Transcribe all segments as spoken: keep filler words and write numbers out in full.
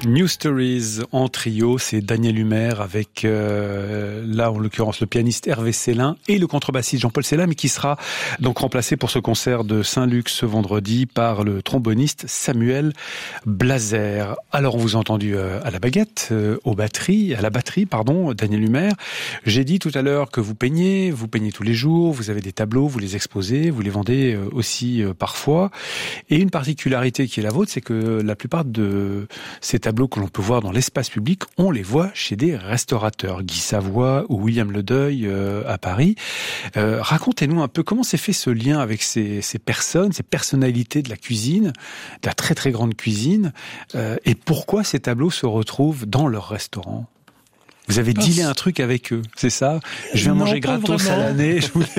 New Stories en trio, c'est Daniel Humer avec, euh, là en l'occurrence, le pianiste Hervé Célin et le contrebassiste Jean-Paul Célin, mais qui sera donc remplacé pour ce concert de Saint-Luc ce vendredi par le tromboniste Samuel Blazer. Alors on vous a entendu euh, à la baguette, euh, aux batteries, à la batterie, pardon, Daniel Humer. J'ai dit tout à l'heure que vous peignez, vous peignez tous les jours, vous avez des tableaux, vous les exposez, vous les vendez euh, aussi euh, parfois. Et une particularité qui est la vôtre, c'est que la plupart de ces tableaux que l'on peut voir dans l'espace public, on les voit chez des restaurateurs, Guy Savoy ou William Ledeuil euh, à Paris. Euh, racontez-nous un peu comment s'est fait ce lien avec ces, ces personnes, ces personnalités de la cuisine, de la très très grande cuisine, euh, et pourquoi ces tableaux se retrouvent dans leur restaurant. Vous avez Parce... dealé un truc avec eux, c'est ça? Je viens non, manger gratos à l'année. Je voulais...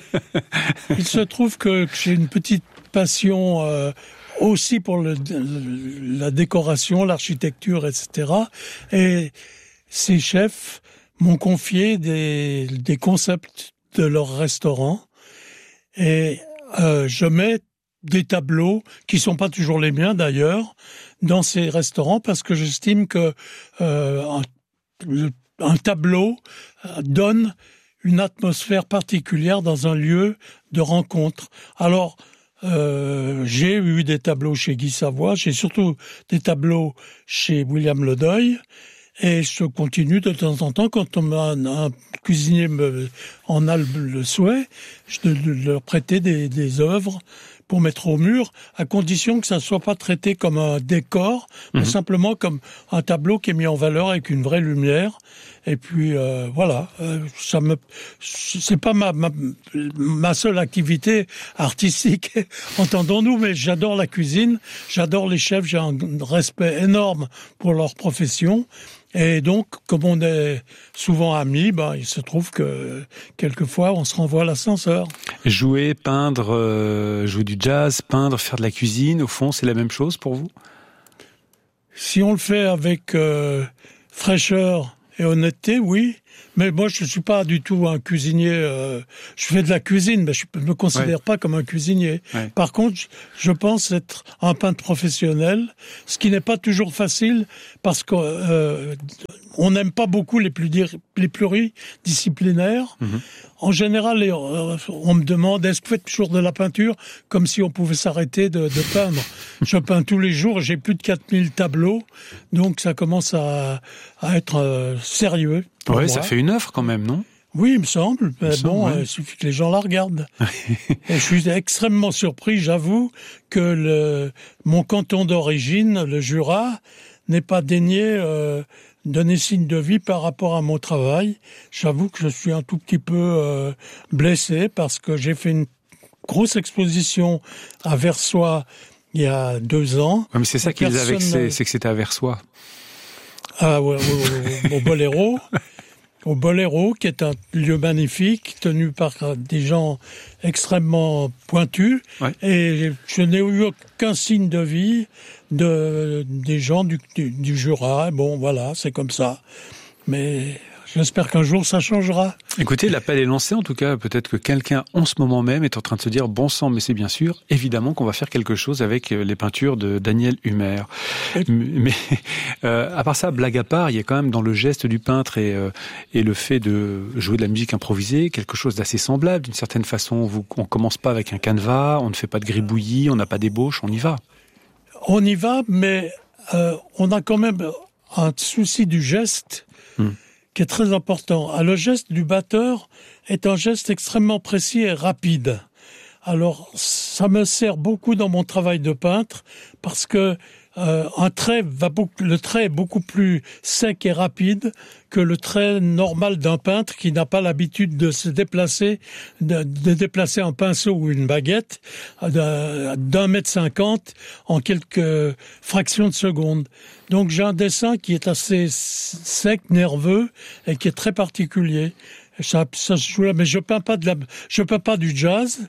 Il se trouve que, que j'ai une petite passion euh, aussi pour le, la décoration, l'architecture, et cetera. Et ces chefs m'ont confié des, des concepts de leur restaurant. Et euh, je mets des tableaux, qui sont pas toujours les miens d'ailleurs, dans ces restaurants, parce que j'estime que euh, un, un tableau donne une atmosphère particulière dans un lieu de rencontre. Alors, Euh, j'ai eu des tableaux chez Guy Savoy, j'ai surtout des tableaux chez William Ledeuil, et je continue de temps en temps, quand on a un, un cuisinier me, en a le, le souhait, je de, de leur prêter des, des œuvres pour mettre au mur, à condition que ça ne soit pas traité comme un décor, mmh. mais simplement comme un tableau qui est mis en valeur avec une vraie lumière. Et puis euh, voilà, euh, ça me, c'est pas ma, ma ma seule activité artistique, entendons-nous, mais j'adore la cuisine, j'adore les chefs, j'ai un respect énorme pour leur profession. Et donc, comme on est souvent amis, ben, il se trouve que quelquefois on se renvoie à l'ascenseur. Jouer, peindre, euh, jouer du jazz, peindre, faire de la cuisine, au fond, c'est la même chose pour vous? Si on le fait avec euh, fraîcheur et honnêteté, oui. Mais moi, je ne suis pas du tout un cuisinier. Euh, je fais de la cuisine, mais je ne me considère ouais. pas comme un cuisinier. Ouais. Par contre, je pense être un peintre professionnel, ce qui n'est pas toujours facile, parce qu'on euh, n'aime pas beaucoup les, plus dir- les pluridisciplinaires. Mm-hmm. En général, on me demande, est-ce que vous faites toujours de la peinture? Comme si on pouvait s'arrêter de, de peindre. Je peins tous les jours, j'ai plus de quatre mille tableaux, donc ça commence à, à être euh, sérieux. Oui, ça fait une œuvre quand même, non? Oui, il me semble. Il me bon, semble, il ouais. suffit que les gens la regardent. Et je suis extrêmement surpris, j'avoue, que le, mon canton d'origine, le Jura, n'ait pas daigné euh, donner signe de vie par rapport à mon travail. J'avoue que je suis un tout petit peu euh, blessé parce que j'ai fait une grosse exposition à Versoix il y a deux ans. Ouais, mais c'est ça qui les a vexés, c'est que c'était à Versoix. Ah, ouais, ouais, ouais, au Boléro. Au Boléro, qui est un lieu magnifique, tenu par des gens extrêmement pointus. Ouais. Et je n'ai eu aucun signe de vie de, des gens du, du, du Jura. Bon, voilà, c'est comme ça. Mais j'espère qu'un jour ça changera. Écoutez, l'appel est lancé en tout cas. Peut-être que quelqu'un en ce moment même est en train de se dire bon sang, mais c'est bien sûr, évidemment qu'on va faire quelque chose avec les peintures de Daniel Humer. Et... Mais euh, à part ça, blague à part, il y a quand même dans le geste du peintre et, euh, et le fait de jouer de la musique improvisée quelque chose d'assez semblable. D'une certaine façon, vous, on commence pas avec un canevas, on ne fait pas de gribouillis, on n'a pas d'ébauche, on y va. On y va, mais euh, on a quand même un souci du geste. Hum. qui est très important. Ah, le geste du batteur est un geste extrêmement précis et rapide. Alors, ça me sert beaucoup dans mon travail de peintre parce que euh, un trait va beaucoup, le trait est beaucoup plus sec et rapide que le trait normal d'un peintre qui n'a pas l'habitude de se déplacer, de, de déplacer un pinceau ou une baguette d'un, d'un mètre cinquante en quelques fractions de seconde. Donc j'ai un dessin qui est assez sec, nerveux et qui est très particulier. Ça, ça se joue là, mais je peins pas de la, je peins pas du jazz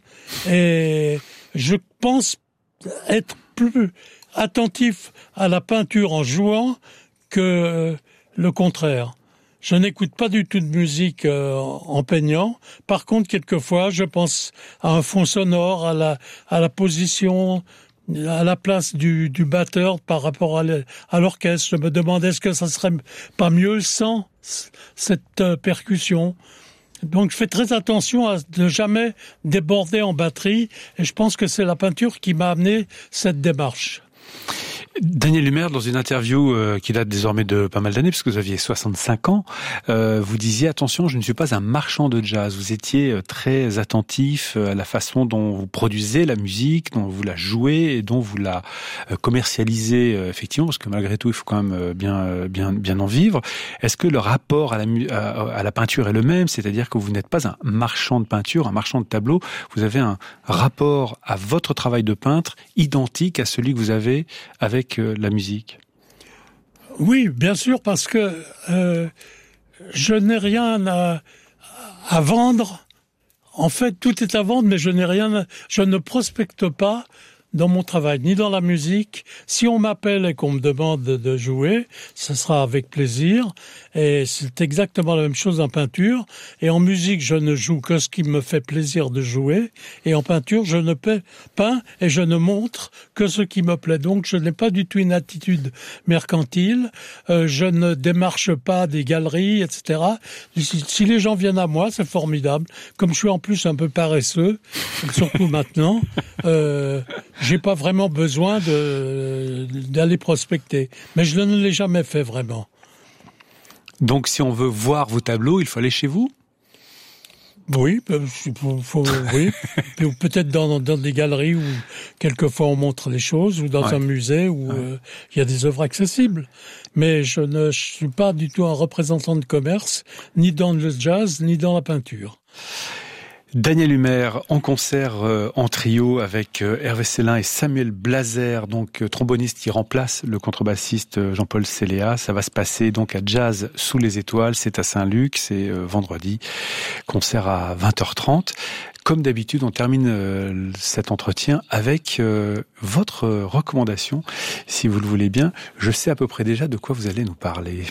et je pense être plus attentif à la peinture en jouant que le contraire. Je n'écoute pas du tout de musique euh, en peignant. Par contre, quelquefois, je pense à un fond sonore, à la, à la position à la place du, du batteur par rapport à l'orchestre. Je me demandais est-ce que ça serait pas mieux sans cette euh, percussion. Donc je fais très attention à ne jamais déborder en batterie et je pense que c'est la peinture qui m'a amené cette démarche. Daniel Humer, dans une interview euh, qui date désormais de pas mal d'années, puisque vous aviez soixante-cinq ans, euh, vous disiez « Attention, je ne suis pas un marchand de jazz ». Vous étiez très attentif à la façon dont vous produisez la musique, dont vous la jouez et dont vous la commercialisez, effectivement, parce que malgré tout, il faut quand même bien, bien, bien en vivre. Est-ce que le rapport à la, à, à la peinture est le même ? C'est-à-dire que vous n'êtes pas un marchand de peinture, un marchand de tableaux, vous avez un rapport à votre travail de peintre identique à celui que vous avez avec la musique. Oui, bien sûr, parce que euh, je n'ai rien à, à vendre. En fait, tout est à vendre, mais je n'ai rien, à, je ne prospecte pas dans mon travail, ni dans la musique. Si on m'appelle et qu'on me demande de jouer, ce sera avec plaisir. Et c'est exactement la même chose en peinture. Et en musique, je ne joue que ce qui me fait plaisir de jouer. Et en peinture, je ne peins et je ne montre que ce qui me plaît. Donc, je n'ai pas du tout une attitude mercantile. Euh, je ne démarche pas des galeries, et cetera. Si, si les gens viennent à moi, c'est formidable. Comme je suis en plus un peu paresseux, surtout maintenant, euh, j'ai pas vraiment besoin de, d'aller prospecter. Mais je ne l'ai jamais fait vraiment. Donc, si on veut voir vos tableaux, il faut aller chez vous ? Oui, faut, faut, oui. Peut-être dans, dans des galeries où quelquefois on montre les choses, ou dans ouais. un musée où il ouais. euh, y a des œuvres accessibles. Mais je ne je suis pas du tout un représentant de commerce, ni dans le jazz, ni dans la peinture. Daniel Humer en concert euh, en trio avec euh, Hervé Célin et Samuel Blaser, donc euh, tromboniste qui remplace le contrebassiste euh, Jean-Paul Céléa. Ça va se passer donc à Jazz sous les étoiles, c'est à Saint-Luc, c'est euh, vendredi, concert à vingt heures trente. Comme d'habitude, on termine euh, cet entretien avec euh, votre recommandation, si vous le voulez bien. Je sais à peu près déjà de quoi vous allez nous parler.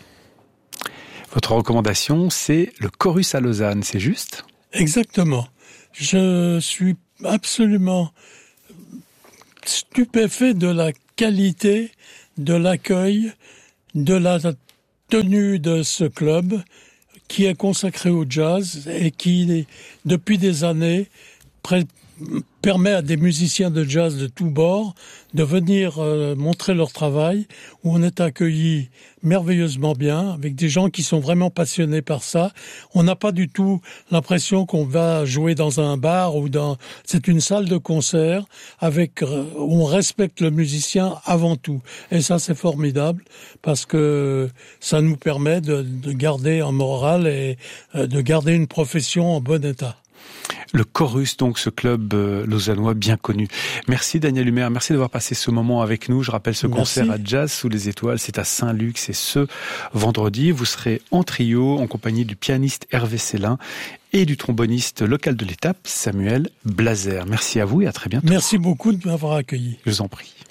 Votre recommandation, c'est le Chorus à Lausanne, c'est juste ? Exactement. Je suis absolument stupéfait de la qualité, de l'accueil, de la tenue de ce club qui est consacré au jazz et qui, depuis des années, pré- permet à des musiciens de jazz de tous bords de venir euh, montrer leur travail, où on est accueillis merveilleusement bien, avec des gens qui sont vraiment passionnés par ça. On n'a pas du tout l'impression qu'on va jouer dans un bar ou dans... C'est une salle de concert avec où on respecte le musicien avant tout. Et ça, c'est formidable, parce que ça nous permet de, de garder un moral et euh, de garder une profession en bon état. Le Chorus, donc ce club euh, lausannois bien connu. Merci Daniel Humer, merci d'avoir passé ce moment avec nous. Je rappelle ce merci. Concert à Jazz sous les étoiles, c'est à Saint-Luc, c'est ce vendredi. Vous serez en trio en compagnie du pianiste Hervé Célin et du tromboniste local de l'étape Samuel Blaser. Merci à vous et à très bientôt. Merci beaucoup de m'avoir accueilli. Je vous en prie.